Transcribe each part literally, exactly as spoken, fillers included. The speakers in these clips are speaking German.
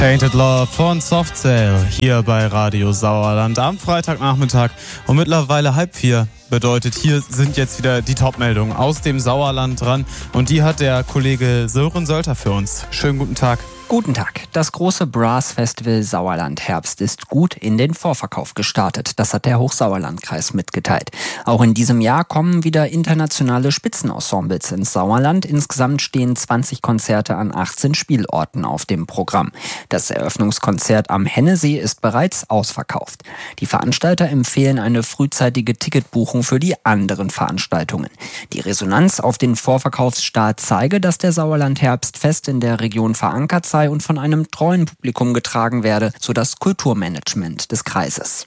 Tainted Love von Soft Cell hier bei Radio Sauerland am Freitagnachmittag um mittlerweile halb vier. Bedeutet, hier sind jetzt wieder die Top-Meldungen aus dem Sauerland dran und die hat der Kollege Sören Sölter für uns. Schönen guten Tag. Guten Tag. Das große Brass-Festival Sauerland Herbst ist gut in den Vorverkauf gestartet. Das hat der Hochsauerlandkreis mitgeteilt. Auch in diesem Jahr kommen wieder internationale Spitzenensembles ins Sauerland. Insgesamt stehen zwanzig Konzerte an achtzehn Spielorten auf dem Programm. Das Eröffnungskonzert am Hennesee ist bereits ausverkauft. Die Veranstalter empfehlen eine frühzeitige Ticketbuchung für die anderen Veranstaltungen. Die Resonanz auf den Vorverkaufsstart zeige, dass der Sauerland Herbst fest in der Region verankert sei und von einem treuen Publikum getragen werde, so das Kulturmanagement des Kreises.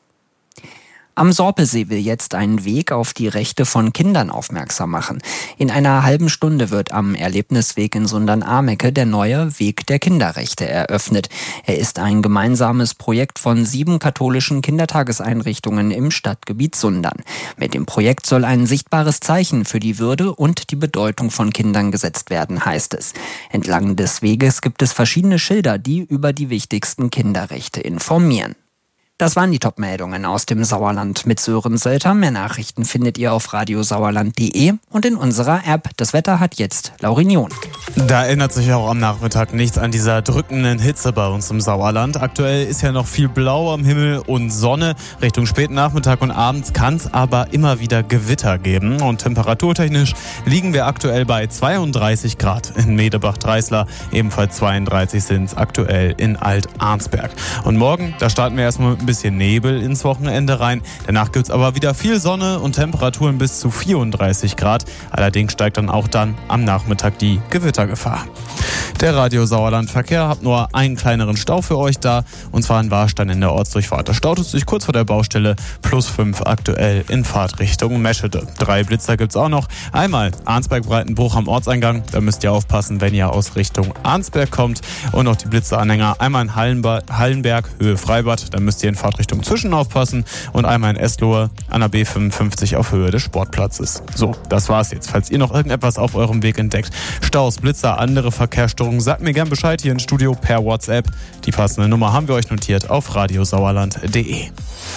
Am Sorpesee will jetzt ein Weg auf die Rechte von Kindern aufmerksam machen. In einer halben Stunde wird am Erlebnisweg in Sundern-Amecke der neue Weg der Kinderrechte eröffnet. Er ist ein gemeinsames Projekt von sieben katholischen Kindertageseinrichtungen im Stadtgebiet Sundern. Mit dem Projekt soll ein sichtbares Zeichen für die Würde und die Bedeutung von Kindern gesetzt werden, heißt es. Entlang des Weges gibt es verschiedene Schilder, die über die wichtigsten Kinderrechte informieren. Das waren die Top-Meldungen aus dem Sauerland mit Sören Sölter. Mehr Nachrichten findet ihr auf radiosauerland punkt de und in unserer App. Das Wetter hat jetzt Laurinion. Da ändert sich auch am Nachmittag nichts an dieser drückenden Hitze bei uns im Sauerland. Aktuell ist ja noch viel Blau am Himmel und Sonne. Richtung späten Nachmittag und abends kann es aber immer wieder Gewitter geben. Und temperaturtechnisch liegen wir aktuell bei zweiunddreißig Grad in Medebach-Dreisler. Ebenfalls zweiunddreißig sind es aktuell in Alt-Arnsberg. Und morgen, da starten wir erstmal mit ein bisschen Nebel ins Wochenende rein. Danach gibt es aber wieder viel Sonne und Temperaturen bis zu vierunddreißig Grad. Allerdings steigt dann auch dann am Nachmittag die Gewittergefahr. Der Radio Sauerland Verkehr hat nur einen kleineren Stau für euch da, und zwar in Warstein in der Ortsdurchfahrt. Da staut es sich kurz vor der Baustelle, plus fünf aktuell in Fahrtrichtung Meschede. Drei Blitzer gibt's auch noch. Einmal Arnsberg-Breitenbruch am Ortseingang, da müsst ihr aufpassen, wenn ihr aus Richtung Arnsberg kommt. Und noch die Blitzeranhänger, einmal in Hallenba- Hallenberg, Höhe Freibad, da müsst ihr in Fahrtrichtung Zwischen aufpassen, und einmal in Eslohe an der B fünfundfünfzig auf Höhe des Sportplatzes. So, das war's jetzt. Falls ihr noch irgendetwas auf eurem Weg entdeckt, Staus, Blitzer, andere Verkehrsstörungen, sagt mir gern Bescheid hier ins Studio per WhatsApp. Die passende Nummer haben wir euch notiert auf radiosauerland punkt de.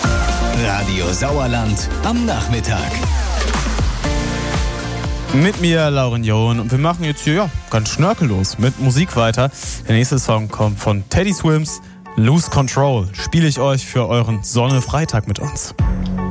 Radio Sauerland am Nachmittag. Mit mir, Laurinion, und wir machen jetzt hier ja, ganz schnörkellos mit Musik weiter. Der nächste Song kommt von Teddy Swims, Lose Control. Spiele ich euch für euren Sonne-Freitag mit uns.